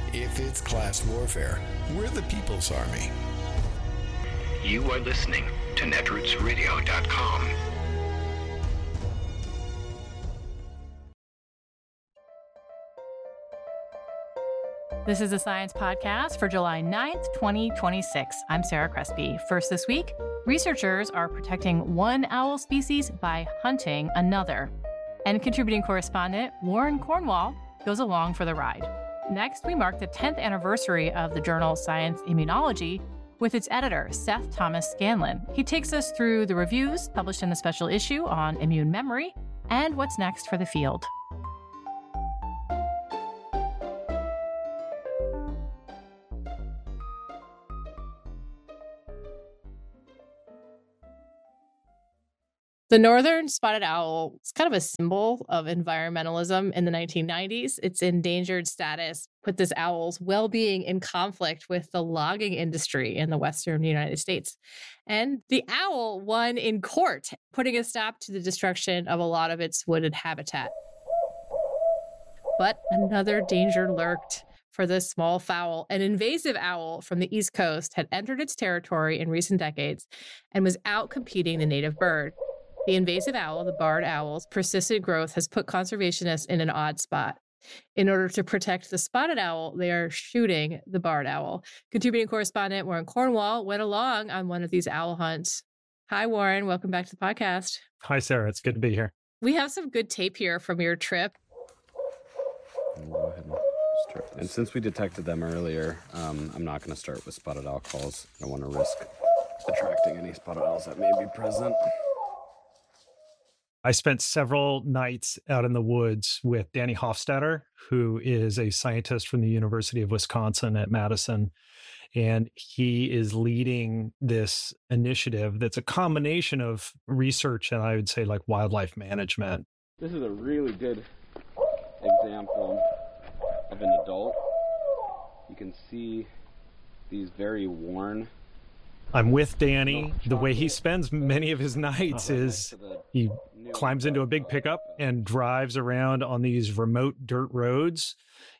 If it's class warfare, we're the People's Army. You are listening to netrootsradio.com. This is a science podcast for July 9th, 2026. I'm Sarah Crespi. First this week, researchers are protecting one owl species by hunting another. And contributing correspondent Warren Cornwall goes along for the ride. Next, we mark the 10th anniversary of the journal Science Immunology with its editor, Seth Thomas Scanlon. He takes us through the reviews published in the special issue on immune memory and what's next for the field. The northern spotted owl is kind of a symbol of environmentalism in the 1990s. Its endangered status put this owl's well-being in conflict with the logging industry in the western United States. And the owl won in court, putting a stop to the destruction of a lot of its wooded habitat. But another danger lurked for this small fowl. An invasive owl from the East Coast had entered its territory in recent decades and was out-competing the native bird. The invasive owl, the barred owl's persistent growth has put conservationists in an odd spot. In order to protect the spotted owl, they are shooting the barred owl. Contributing correspondent Warren Cornwall went along on one of these owl hunts. Hi, Warren. Welcome back to the podcast. Hi, Sarah. It's good to be here. We have some good tape here from your trip. We'll go ahead and start this. And since we detected them earlier, I'm not going to start with spotted owl calls. I don't want to risk attracting any spotted owls that may be present. I spent several nights out in the woods with Danny Hofstadter, who is a scientist from the University of Wisconsin at Madison. And he is leading this initiative that's a combination of research and I would say like wildlife management. This is a really good example of an adult. You can see these very worn. I'm with Danny. The way he spends many of his nights is he climbs into a big pickup and drives around on these remote dirt roads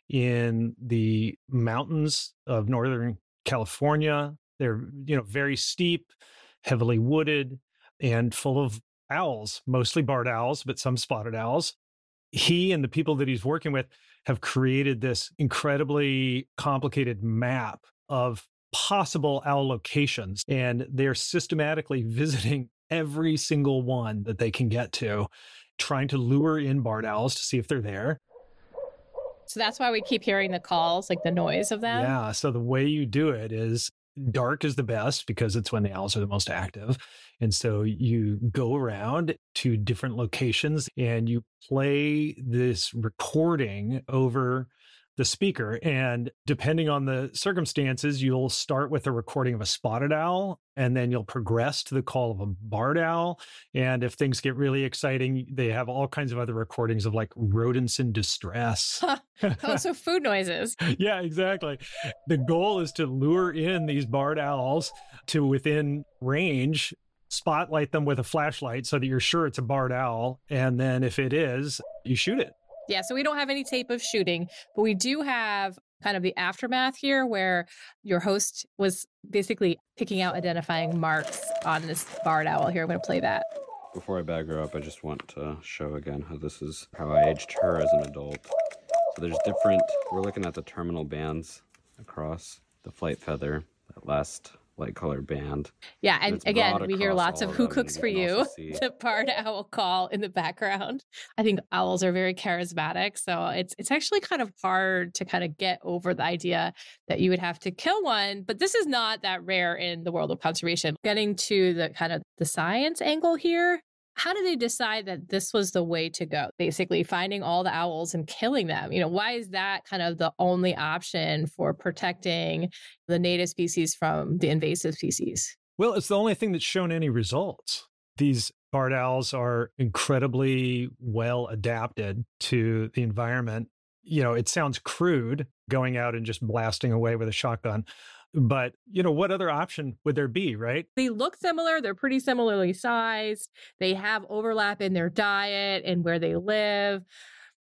in the mountains of Northern California. They're, very steep, heavily wooded, and full of owls, mostly barred owls, but some spotted owls. He and the people that he's working with have created this incredibly complicated map of possible owl locations, and they're systematically visiting every single one that they can get to, trying to lure in barred owls to see if they're there. So that's why we keep hearing the calls, like the noise of them. Yeah. So the way you do it is dark is the best because it's when the owls are the most active. And so you go around to different locations and you play this recording over the speaker. And depending on the circumstances, you'll start with a recording of a spotted owl, and then you'll progress to the call of a barred owl. And if things get really exciting, they have all kinds of other recordings of like rodents in distress. Oh, so food noises. Yeah, exactly. The goal is to lure in these barred owls to within range, spotlight them with a flashlight so that you're sure it's a barred owl. And then if it is, you shoot it. Yeah, so we don't have any tape of shooting, but we do have kind of the aftermath here where your host was basically picking out identifying marks on this barred owl. Here, I'm going to play that. Before I bag her up, I just want to show again how I aged her as an adult. So there's we're looking at the terminal bands across the flight feather, that last light colored band. Yeah, and again, we hear lots of all Who of them, Cooks and for you can You, also see- the barred owl call in the background. I think owls are very charismatic, so it's actually kind of hard to kind of get over the idea that you would have to kill one, but this is not that rare in the world of conservation. Getting to the kind of the science angle here, how did they decide that this was the way to go? Basically finding all the owls and killing them. Why is that kind of the only option for protecting the native species from the invasive species? Well, it's the only thing that's shown any results. These barred owls are incredibly well adapted to the environment. It sounds crude going out and just blasting away with a shotgun. But, what other option would there be, right? They look similar. They're pretty similarly sized. They have overlap in their diet and where they live.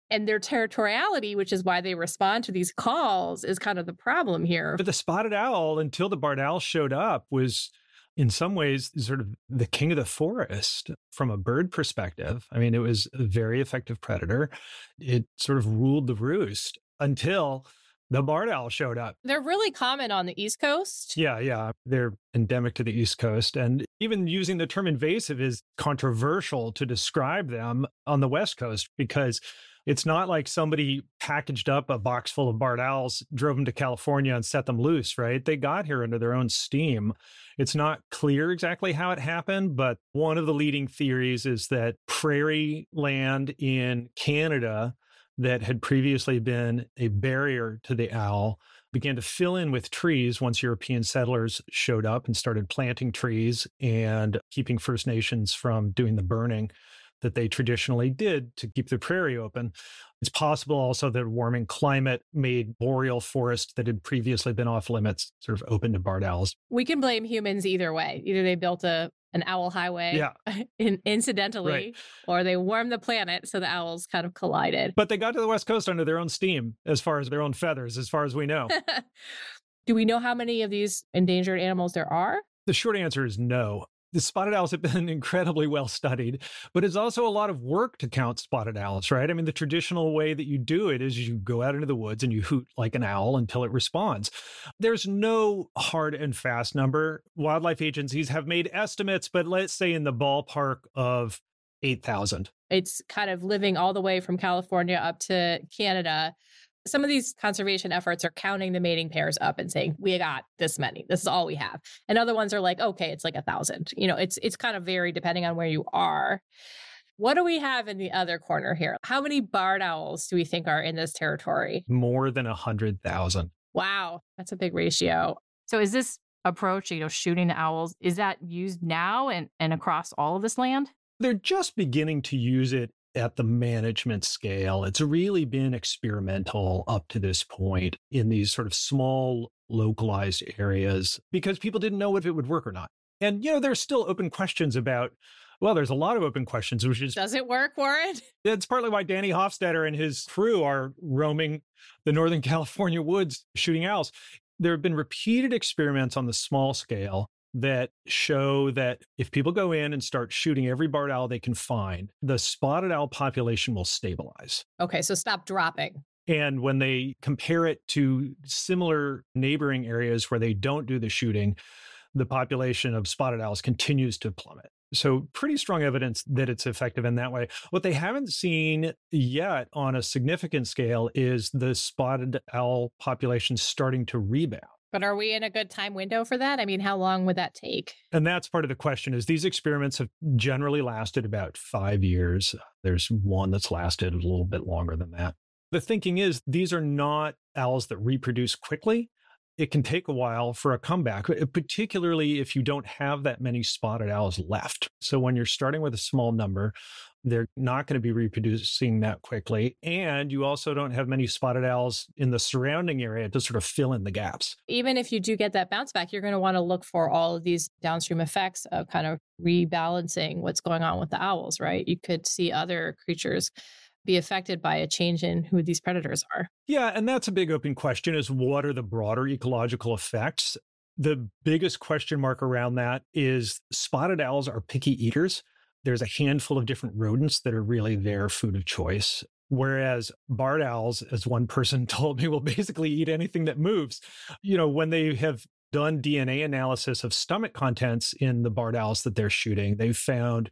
And their territoriality, which is why they respond to these calls, is kind of the problem here. But the spotted owl, until the barred owl showed up, was in some ways sort of the king of the forest from a bird perspective. I mean, it was a very effective predator. It sort of ruled the roost until the barred owl showed up. They're really common on the East Coast. Yeah. They're endemic to the East Coast. And even using the term invasive is controversial to describe them on the West Coast, because it's not like somebody packaged up a box full of barred owls, drove them to California and set them loose, right? They got here under their own steam. It's not clear exactly how it happened, but one of the leading theories is that prairie land in Canada that had previously been a barrier to the owl began to fill in with trees once European settlers showed up and started planting trees and keeping First Nations from doing the burning that they traditionally did to keep the prairie open. It's possible also that a warming climate made boreal forest that had previously been off limits sort of open to barred owls. We can blame humans either way. Either they built an owl highway incidentally, right, or they warmed the planet so the owls kind of collided. But they got to the West Coast under their own steam, as far as their own feathers, as far as we know. Do we know how many of these endangered animals there are? The short answer is no. The spotted owls have been incredibly well studied, but it's also a lot of work to count spotted owls, right? I mean, the traditional way that you do it is you go out into the woods and you hoot like an owl until it responds. There's no hard and fast number. Wildlife agencies have made estimates, but let's say in the ballpark of 8,000. It's kind of living all the way from California up to Canada. Some of these conservation efforts are counting the mating pairs up and saying, we got this many. This is all we have. And other ones are like, okay, it's like 1,000. You know, it's kind of varied depending on where you are. What do we have in the other corner here? How many barred owls do we think are in this territory? More than 100,000. Wow, that's a big ratio. So is this approach, shooting the owls, is that used now and across all of this land? They're just beginning to use it at the management scale. It's really been experimental up to this point in these sort of small localized areas because people didn't know if it would work or not. And, there's still open questions about, there's a lot of open questions, which is... Does it work, Warren? That's partly why Danny Hofstadter and his crew are roaming the Northern California woods shooting owls. There have been repeated experiments on the small scale that show that if people go in and start shooting every barred owl they can find, the spotted owl population will stabilize. Okay, so stop dropping. And when they compare it to similar neighboring areas where they don't do the shooting, the population of spotted owls continues to plummet. So pretty strong evidence that it's effective in that way. What they haven't seen yet on a significant scale is the spotted owl population starting to rebound. But are we in a good time window for that? I mean, how long would that take? And that's part of the question is these experiments have generally lasted about 5 years. There's one that's lasted a little bit longer than that. The thinking is these are not owls that reproduce quickly. It can take a while for a comeback, particularly if you don't have that many spotted owls left. So when you're starting with a small number, they're not going to be reproducing that quickly. And you also don't have many spotted owls in the surrounding area to sort of fill in the gaps. Even if you do get that bounce back, you're going to want to look for all of these downstream effects of kind of rebalancing what's going on with the owls, right? You could see other creatures be affected by a change in who these predators are. Yeah, and that's a big open question is what are the broader ecological effects? The biggest question mark around that is spotted owls are picky eaters. There's a handful of different rodents that are really their food of choice. Whereas barred owls, as one person told me, will basically eat anything that moves. When they have done DNA analysis of stomach contents in the barred owls that they're shooting, they've found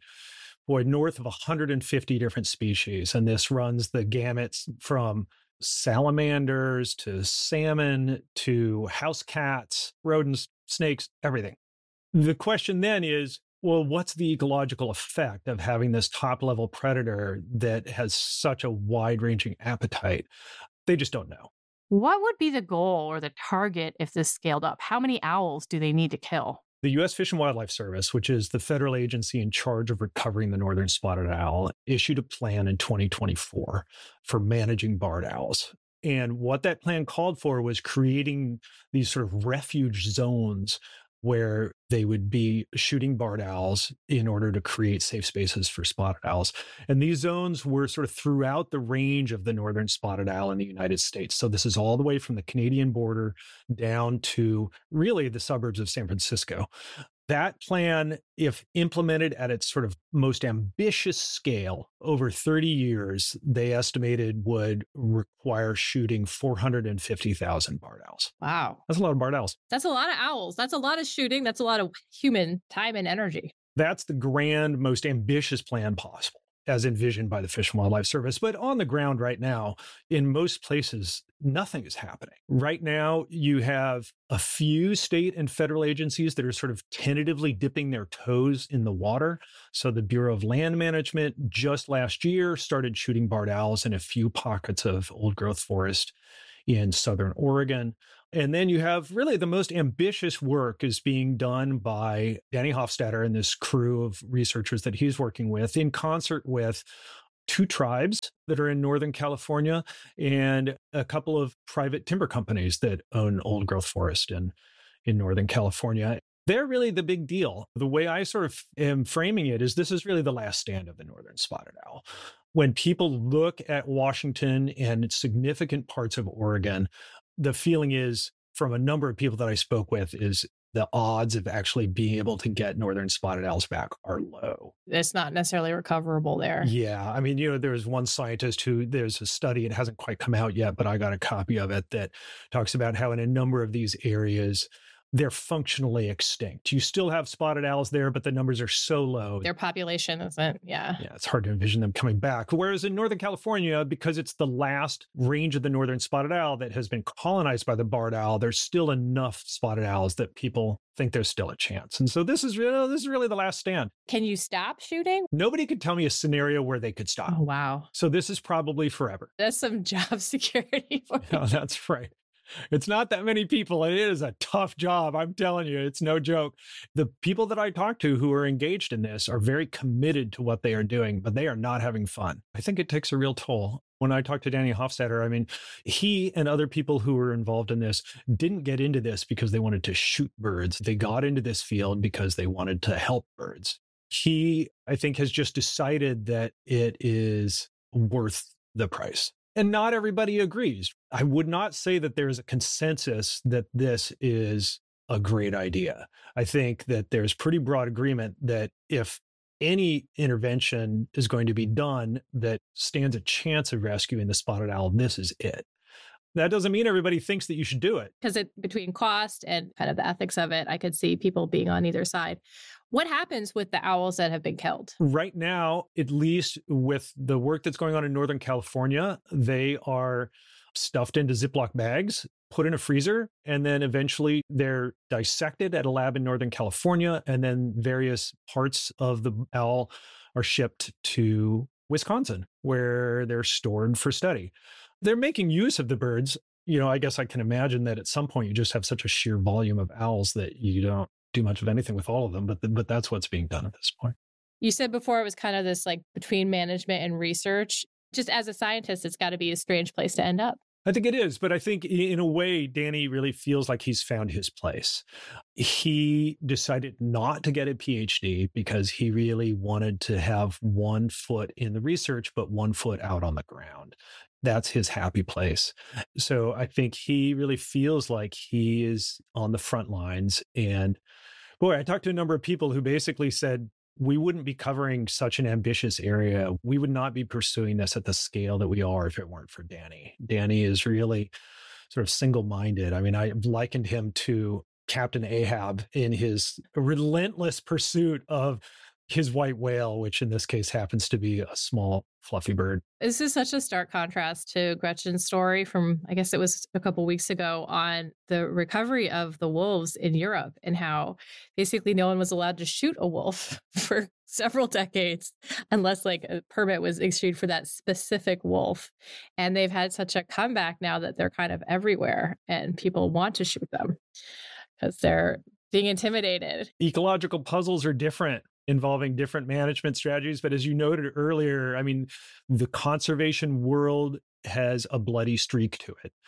north of 150 different species. And this runs the gamut from salamanders to salmon to house cats, rodents, snakes, everything. The question then is, what's the ecological effect of having this top-level predator that has such a wide-ranging appetite? They just don't know. What would be the goal or the target if this scaled up? How many owls do they need to kill? The U.S. Fish and Wildlife Service, which is the federal agency in charge of recovering the northern spotted owl, issued a plan in 2024 for managing barred owls. And what that plan called for was creating these sort of refuge zones where they would be shooting barred owls in order to create safe spaces for spotted owls. And these zones were sort of throughout the range of the northern spotted owl in the United States. So this is all the way from the Canadian border down to really the suburbs of San Francisco. That plan, if implemented at its sort of most ambitious scale over 30 years, they estimated would require shooting 450,000 barred owls. Wow. That's a lot of barred owls. That's a lot of owls. That's a lot of shooting. That's a lot of human time and energy. That's the grand, most ambitious plan possible, as envisioned by the Fish and Wildlife Service. But on the ground right now, in most places, nothing is happening. Right now, you have a few state and federal agencies that are sort of tentatively dipping their toes in the water. So the Bureau of Land Management just last year started shooting barred owls in a few pockets of old growth forest in southern Oregon. And then you have really the most ambitious work is being done by Danny Hofstadter and this crew of researchers that he's working with in concert with 2 tribes that are in Northern California and a couple of private timber companies that own old growth forest in Northern California. They're really the big deal. The way I sort of am framing it is this is really the last stand of the northern spotted owl. When people look at Washington and significant parts of Oregon, the feeling is from a number of people that I spoke with is the odds of actually being able to get northern spotted owls back are low. It's not necessarily recoverable there. Yeah. I mean, there's one scientist who there's a study, it hasn't quite come out yet, but I got a copy of it that talks about how in a number of these areas, they're functionally extinct. You still have spotted owls there, but the numbers are so low. Their population isn't, Yeah, it's hard to envision them coming back. Whereas in Northern California, because it's the last range of the northern spotted owl that has been colonized by the barred owl, there's still enough spotted owls that people think there's still a chance. And so this is really the last stand. Can you stop shooting? Nobody could tell me a scenario where they could stop. Oh, wow. So this is probably forever. That's some job security for you. No, that's right. It's not that many people. It is a tough job. I'm telling you, it's no joke. The people that I talk to who are engaged in this are very committed to what they are doing, but they are not having fun. I think it takes a real toll. When I talked to Danny Hofstadter, I mean, he and other people who were involved in this didn't get into this because they wanted to shoot birds. They got into this field because they wanted to help birds. He, I think, has just decided that it is worth the price. And not everybody agrees. I would not say that there is a consensus that this is a great idea. I think that there's pretty broad agreement that if any intervention is going to be done that stands a chance of rescuing the spotted owl, this is it. That doesn't mean everybody thinks that you should do it. Because between cost and kind of the ethics of it, I could see people being on either side. What happens with the owls that have been killed? Right now, at least with the work that's going on in Northern California, they are stuffed into Ziploc bags, put in a freezer, and then eventually they're dissected at a lab in Northern California, and then various parts of the owl are shipped to Wisconsin, where they're stored for study. They're making use of the birds. I guess I can imagine that at some point you just have such a sheer volume of owls that you don't do much of anything with all of them, but that's what's being done at this point. You said before it was kind of this like between management and research. Just as a scientist, it's got to be a strange place to end up. I think it is, but I think in a way, Danny really feels like he's found his place. He decided not to get a PhD because he really wanted to have one foot in the research, but one foot out on the ground. That's his happy place. So I think he really feels like he is on the front lines. And boy, I talked to a number of people who basically said, we wouldn't be covering such an ambitious area. We would not be pursuing this at the scale that we are if it weren't for Danny. Danny is really sort of single-minded. I mean, I likened him to Captain Ahab in his relentless pursuit of his white whale, which in this case happens to be a small, fluffy bird. This is such a stark contrast to Gretchen's story from, I guess it was a couple weeks ago, on the recovery of the wolves in Europe and how basically no one was allowed to shoot a wolf for several decades unless like a permit was issued for that specific wolf. And they've had such a comeback now that they're kind of everywhere and people want to shoot them because they're being intimidated. Ecological puzzles are different, involving different management strategies. But as you noted earlier, I mean, the conservation world has a bloody streak to it.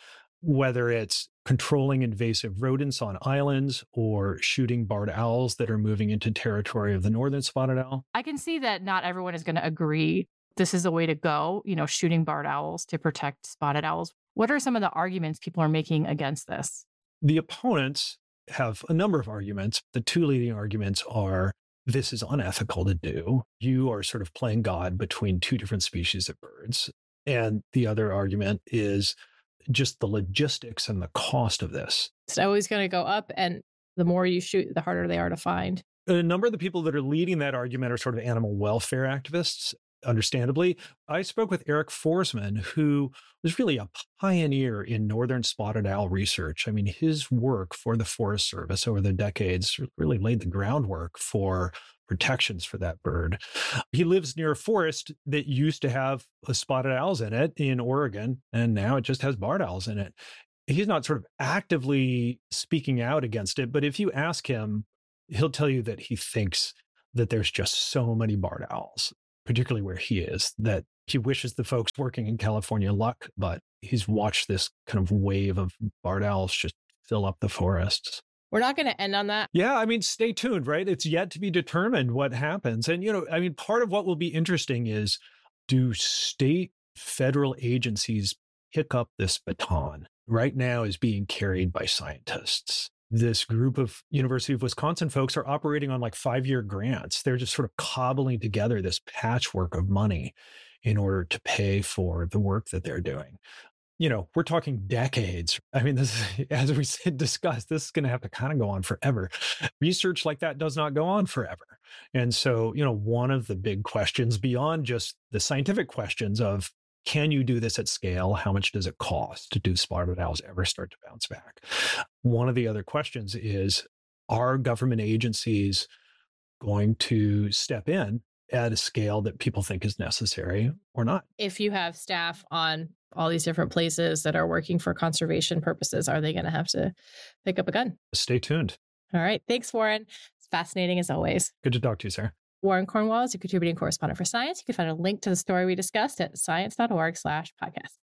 whether it's controlling invasive rodents on islands or shooting barred owls that are moving into territory of the northern spotted owl. I can see that not everyone is going to agree this is the way to go, shooting barred owls to protect spotted owls. What are some of the arguments people are making against this? The opponents have a number of arguments. The two leading arguments are, this is unethical to do. You are sort of playing God between two different species of birds. And the other argument is just the logistics and the cost of this. It's always going to go up, and the more you shoot, the harder they are to find. A number of the people that are leading that argument are sort of animal welfare activists, understandably. I spoke with Eric Forsman, who was really a pioneer in northern spotted owl research. I mean, his work for the Forest Service over the decades really laid the groundwork for protections for that bird. He lives near a forest that used to have spotted owls in it in Oregon, and now it just has barred owls in it. He's not sort of actively speaking out against it, but if you ask him, he'll tell you that he thinks that there's just so many barred owls, particularly where he is, that he wishes the folks working in California luck, but he's watched this kind of wave of barred owls just fill up the forests. We're not going to end on that. Yeah, I mean, stay tuned, right? It's yet to be determined what happens. And, part of what will be interesting is, do state, federal agencies pick up this baton? Right now is being carried by scientists. This group of University of Wisconsin folks are operating on like 5-year grants. They're just sort of cobbling together this patchwork of money in order to pay for the work that they're doing. We're talking decades. I mean, this, as we discussed, this is going to have to kind of go on forever. Research like that does not go on forever. And so, one of the big questions beyond just the scientific questions of, can you do this at scale? How much does it cost? Do spotted owls ever start to bounce back? One of the other questions is, are government agencies going to step in at a scale that people think is necessary or not? If you have staff on all these different places that are working for conservation purposes, are they going to have to pick up a gun? Stay tuned. All right. Thanks, Warren. It's fascinating as always. Good to talk to you, Sarah. Warren Cornwell is a contributing correspondent for Science. You can find a link to the story we discussed at science.org/podcast.